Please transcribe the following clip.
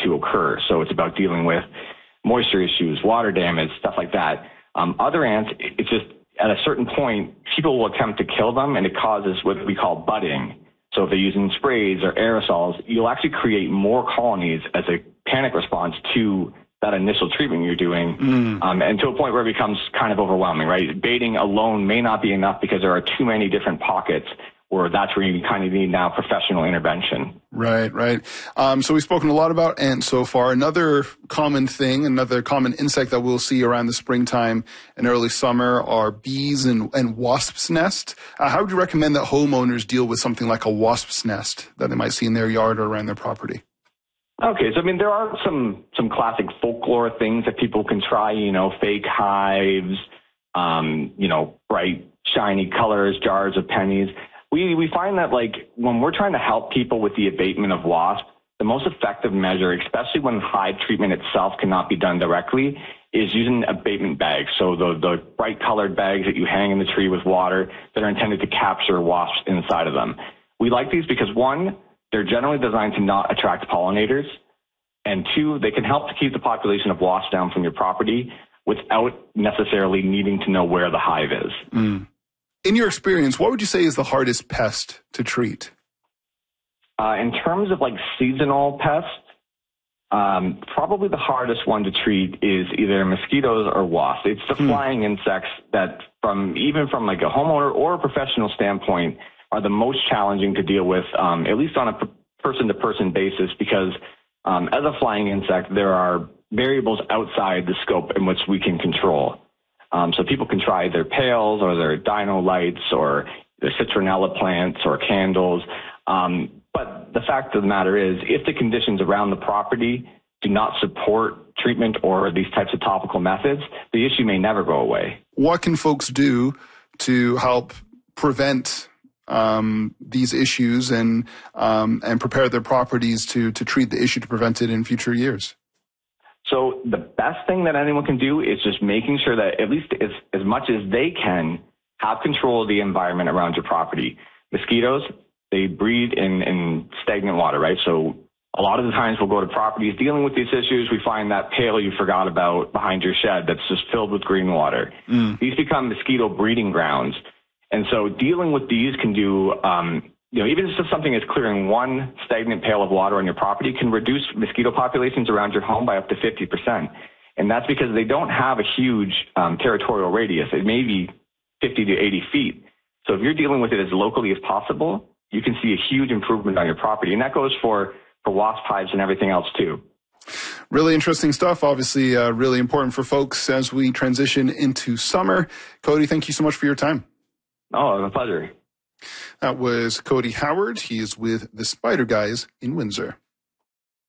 to occur. So it's about dealing with moisture issues, water damage, stuff like that. Other ants, it's just at a certain point, people will attempt to kill them, and it causes what we call budding. So if they're using sprays or aerosols, you'll actually create more colonies as a panic response to that initial treatment you're doing, and to a point where it becomes kind of overwhelming, right? Baiting alone may not be enough because there are too many different pockets where that's where you kind of need now professional intervention. Right. So we've spoken a lot about ants so far. Another common thing, another common insect that we'll see around the springtime and early summer are bees and wasps' nest. How would you recommend that homeowners deal with something like a wasp's nest that they might see in their yard or around their property? Okay, so I mean, there are some classic folklore things that people can try, fake hives, bright, shiny colors, jars of pennies. We find that, like, when we're trying to help people with the abatement of wasps, the most effective measure, especially when hive treatment itself cannot be done directly, is using abatement bags. So the bright colored bags that you hang in the tree with water that are intended to capture wasps inside of them. We like these because, one, they're generally designed to not attract pollinators, and two, they can help to keep the population of wasps down from your property without necessarily needing to know where the hive is. In your experience, what would you say is the hardest pest to treat? In terms of like seasonal pests, probably the hardest one to treat is either mosquitoes or wasps. It's the flying insects that even from like a homeowner or a professional standpoint are the most challenging to deal with, at least on a person-to-person basis, because as a flying insect, there are variables outside the scope in which we can control. So people can try their pails or their dino lights or their citronella plants or candles. But the fact of the matter is, if the conditions around the property do not support treatment or these types of topical methods, the issue may never go away. What can folks do to help prevent these issues and prepare their properties to treat the issue to prevent it in future years? So the best thing that anyone can do is just making sure that at least as much as they can have control of the environment around your property. Mosquitoes, they breed in stagnant water, right? So a lot of the times we'll go to properties dealing with these issues. We find that pail you forgot about behind your shed that's just filled with green water. These become mosquito breeding grounds. And so dealing with these can do, even just something as clearing one stagnant pail of water on your property can reduce mosquito populations around your home by up to 50%. And that's because they don't have a huge territorial radius. It may be 50 to 80 feet. So if you're dealing with it as locally as possible, you can see a huge improvement on your property. And that goes for wasp hives and everything else too. Really interesting stuff. Obviously, really important for folks as we transition into summer. Cody, thank you so much for your time. Oh, my pleasure. That was Cody Howard. He is with the Spider Guys in Windsor.